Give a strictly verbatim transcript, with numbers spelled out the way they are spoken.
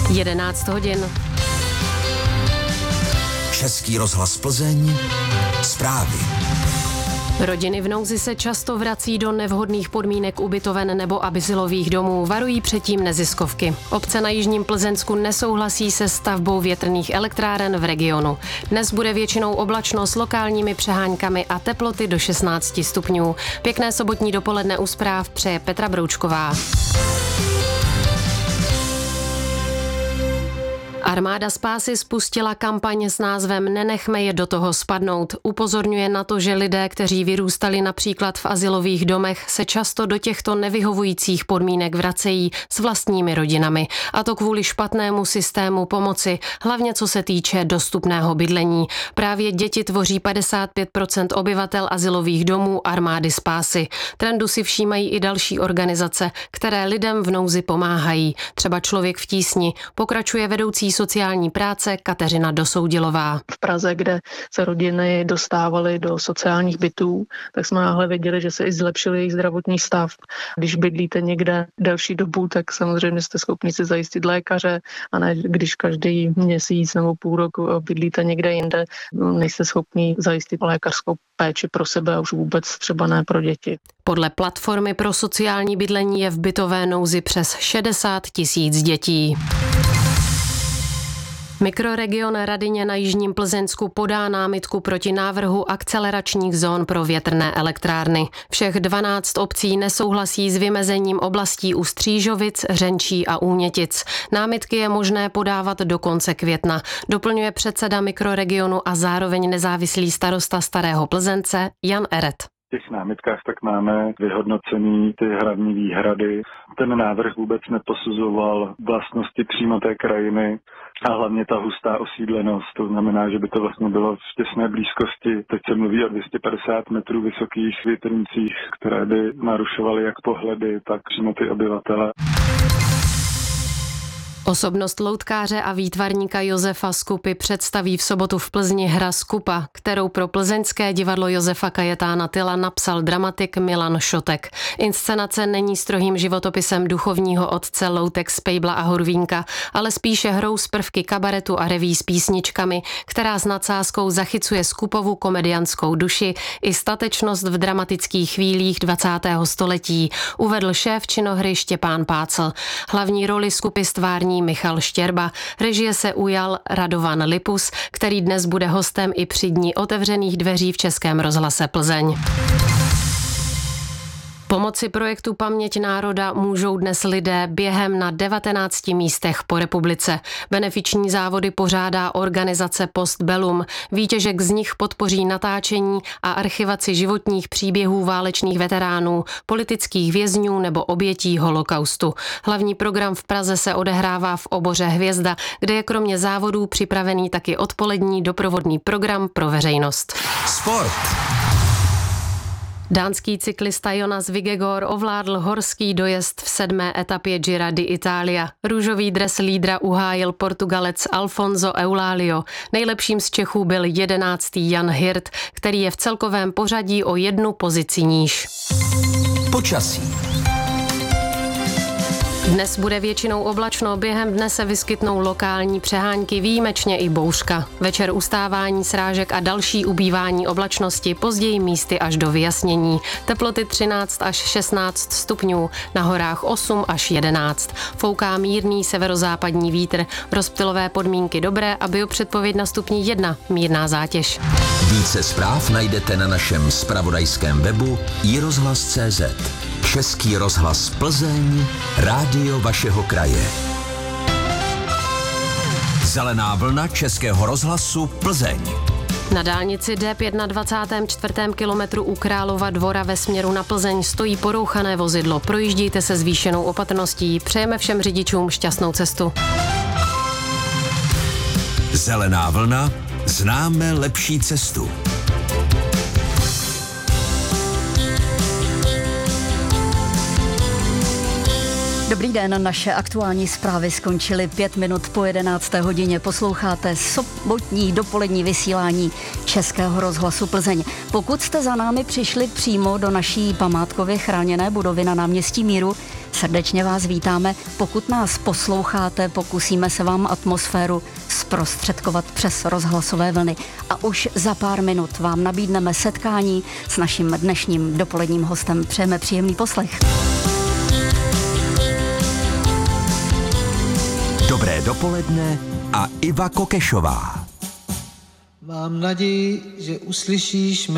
jedenáct hodin. Český rozhlas Plzeň. Zprávy. Rodiny v nouzi se často vrací do nevhodných podmínek ubytoven nebo azylových domů, varují předtím neziskovky. Obce na jižním Plzeňsku nesouhlasí se stavbou větrných elektráren v regionu. Dnes bude většinou oblačno s lokálními přeháňkami a teploty do šestnáct stupňů. Pěkné sobotní dopoledne u zpráv přeje Petra Broučková. Armáda spásy spustila kampaň s názvem Nenechme je do toho spadnout. Upozorňuje na to, že lidé, kteří vyrůstali například v azylových domech, se často do těchto nevyhovujících podmínek vracejí s vlastními rodinami. A to kvůli špatnému systému pomoci, hlavně co se týče dostupného bydlení. Právě děti tvoří padesát pět procent obyvatel azylových domů Armády spásy. Trendu si všímají i další organizace, které lidem v nouzi pomáhají. Třeba Člověk v tísni, pokračuje vedoucí sociální práce Kateřina Dosoudilová. V Praze, kde se rodiny dostávaly do sociálních bytů, tak jsme náhle věděli, že se i zlepšil jejich zdravotní stav. Když bydlíte někde delší dobu, tak samozřejmě jste schopni si zajistit lékaře, a ne když každý měsíc nebo půl roku bydlíte někde jinde, nejste schopni zajistit lékařskou péči pro sebe a už vůbec třeba ne pro děti. Podle platformy pro sociální bydlení je v bytové nouzi přes šedesát tisíc dětí. Mikroregion Radyně na jižním Plzeňsku podá námitku proti návrhu akceleračních zón pro větrné elektrárny. Všech dvanáct obcí nesouhlasí s vymezením oblastí u Střížovic, Řenčí a Únětic. Námitky je možné podávat do konce května, doplňuje předseda mikroregionu a zároveň nezávislý starosta Starého Plzence Jan Eret. V těch námitkách tak máme vyhodnocený ty hlavní výhrady. Ten návrh vůbec neposuzoval vlastnosti přímo té krajiny a hlavně ta hustá osídlenost. To znamená, že by to vlastně bylo v těsné blízkosti. Teď se mluví o dvě stě padesát metrů vysokých větrnicích, které by narušovaly jak pohledy, tak přímo ty obyvatele. Osobnost loutkáře a výtvarníka Josefa Skupy představí v sobotu v Plzni hra Skupa, kterou pro plzeňské divadlo Josefa Kajetána Tyla napsal dramatik Milan Šotek. Inscenace není strohým životopisem duchovního otce loutek z Pejbla a Horvínka, ale spíše hrou z prvky kabaretu a reví s písničkami, která s nadsázkou zachycuje Skupovu komedianskou duši i statečnost v dramatických chvílích dvacátého století, uvedl šéf činohry Štěpán Pácl. Hlavní roli Skupy stvární Michal Štěrba. Režie se ujal Radovan Lipus, který dnes bude hostem i při dni otevřených dveří v Českém rozhlase Plzeň. Pomoci projektu Paměť národa můžou dnes lidé během na devatenácti místech po republice. Benefiční závody pořádá organizace Postbellum. Výtěžek z nich podpoří natáčení a archivaci životních příběhů válečných veteránů, politických vězňů nebo obětí holokaustu. Hlavní program v Praze se odehrává v oboře Hvězda, kde je kromě závodů připravený taky odpolední doprovodný program pro veřejnost. Sport. Dánský cyklista Jonas Vingegaard ovládl horský dojezd v sedmé etapě Gira d'Italia. Růžový dres lídra uhájil Portugalec Alfonso Eulálio. Nejlepším z Čechů byl jedenáctý Jan Hirt, který je v celkovém pořadí o jednu pozici níž. Počasí. Dnes bude většinou oblačno, během dne se vyskytnou lokální přehánky, výjimečně i bouřka. Večer ustávání srážek a další ubývání oblačnosti, později místy až do vyjasnění. Teploty třináct až šestnáct stupňů, na horách osm až jedenáct. Fouká mírný severozápadní vítr, rozptylové podmínky dobré a biopředpověď na stupni jedna, mírná zátěž. Více zpráv najdete na našem zpravodajském webu i rozhlas tečka cé zet. Český rozhlas Plzeň, rádio vašeho kraje. Zelená vlna Českého rozhlasu Plzeň. Na dálnici D pět na dvacátém čtvrtém kilometru u Králova Dvora ve směru na Plzeň stojí porouchané vozidlo. Projíždíte se zvýšenou opatrností. Přejeme všem řidičům šťastnou cestu. Zelená vlna, známe lepší cestu. Dobrý den, naše aktuální zprávy skončily pět minut po jedenácté hodině. Posloucháte sobotní dopolední vysílání Českého rozhlasu Plzeň. Pokud jste za námi přišli přímo do naší památkově chráněné budovy na náměstí Míru, srdečně vás vítáme. Pokud nás posloucháte, pokusíme se vám atmosféru zprostředkovat přes rozhlasové vlny. A už za pár minut vám nabídneme setkání s naším dnešním dopoledním hostem. Přejeme příjemný poslech. Dobré dopoledne a Iva Kokešová. Mám naději, že uslyšíš